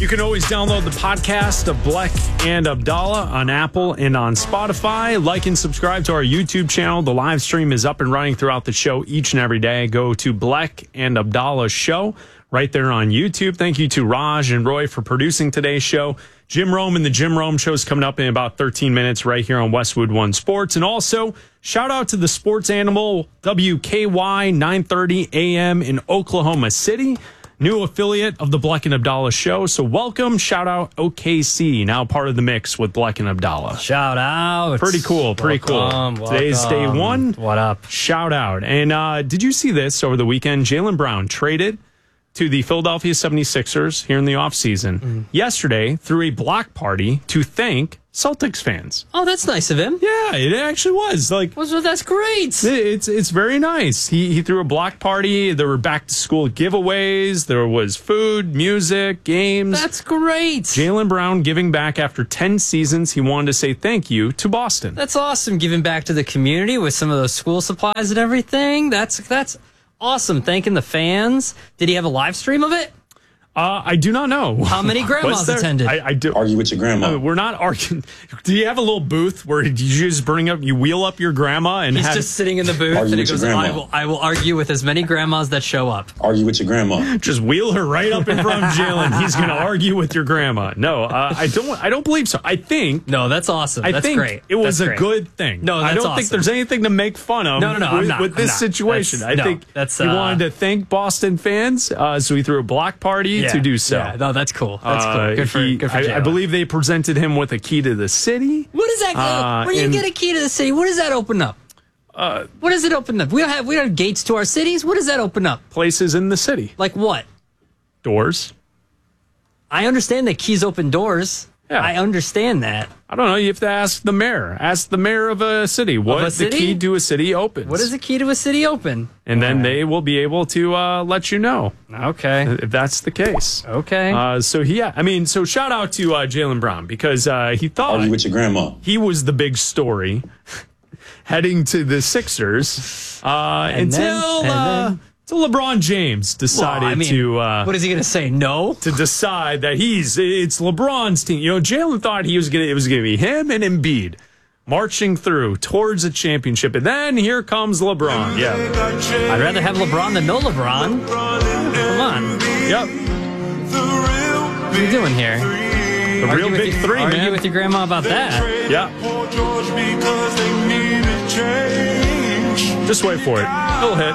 You can always download the podcast of Bleck and Abdallah on Apple and on Spotify. Like and subscribe to our YouTube channel. The live stream is up and running throughout the show each and every day. Go to Bleck and Abdallah Show right there on YouTube. Thank you to Raj and Roy for producing today's show. Jim Rome and the Jim Rome Show is coming up in about 13 minutes right here on Westwood One Sports. And also, shout out to the Sports Animal, WKY 930 AM in Oklahoma City. New affiliate of the Bleck and Abdallah Show. So welcome, shout out OKC, now part of the mix with Bleck and Abdallah. Shout out. Pretty cool, pretty welcome, cool. Today's day one. What up? Shout out. And did you see this over the weekend? Jaylen Brown traded to the Philadelphia 76ers here in the offseason yesterday through a block party to thank Celtics fans. Oh, that's nice of him. Yeah, it actually was. That's great. It's very nice. He threw a block party. There were back to school giveaways. There was food, music, games. That's great. Jaylen Brown giving back after 10 seasons. He wanted to say thank you to Boston. That's awesome. Giving back to the community with some of those school supplies and everything. That's awesome. Thanking the fans. Did he have a live stream of it? I do not know. How many grandmas attended? I do. Argue with your grandma. We're not arguing. Do you have a little booth where you just wheel up your grandma and He's just sitting in the booth and he goes, I will argue with as many grandmas that show up. Argue with your grandma. Just wheel her right up in front of Jaylen. He's going to argue with your grandma. No, I don't believe so. I think. No, that's awesome. That's great. It was a good thing. No, that's I don't awesome. think there's anything to make fun of. No, with this situation. I think he wanted to thank Boston fans, so he threw a block party to do so. Yeah. No, that's cool. That's cool. Good for Jaylen. I believe they presented him with a key to the city. What is that? When you get a key to the city, what does that open up? What does it open up? We don't have gates to our cities. What does that open up? Places in the city. Like what? Doors. I understand that keys open doors. Yeah. I understand that. I don't know. You have to ask the mayor. Ask the mayor of a city. What the key to a city opens. What does the key to a city open? And then they will be able to let you know. Okay. If that's the case. Okay. So shout out to Jaylen Brown because he thought Argue with your grandma. He was the big story heading to the Sixers until LeBron James decided to. What is he going to say? No. To decide that it's LeBron's team. You know, Jaylen thought it was going to be him and Embiid marching through towards a championship, and then here comes LeBron. Yeah, I'd rather have LeBron than no LeBron. Come on. Yep. What are you doing here? The real big three, man. Argue with your grandma about that. Yeah. Just wait for it. It'll hit.